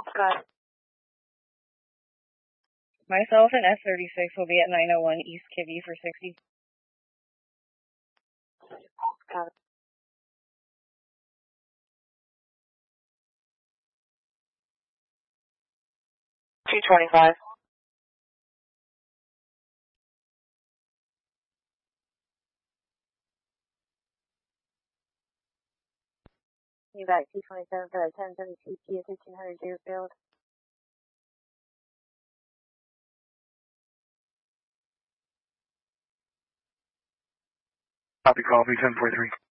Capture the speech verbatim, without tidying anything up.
Got it. Myself and S thirty-six will be at nine oh one East Kibby for sixty. Got it. two twenty-five. You back two twenty-seven for that ten seventy-two Kia fifteen hundred Deerfield. Copy, call me ten forty-three.